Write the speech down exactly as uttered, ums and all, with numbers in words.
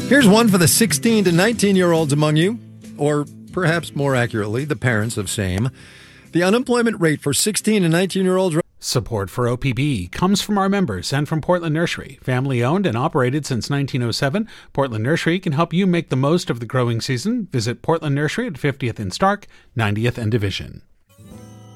Here's one for the sixteen to nineteen-year-olds among you, or perhaps more accurately, the parents of same. The unemployment rate for sixteen and nineteen-year-olds... Support for O P B comes from our members and from Portland Nursery. Family owned and operated since nineteen oh seven, Portland Nursery can help you make the most of the growing season. Visit Portland Nursery at fiftieth and Stark, ninetieth and Division.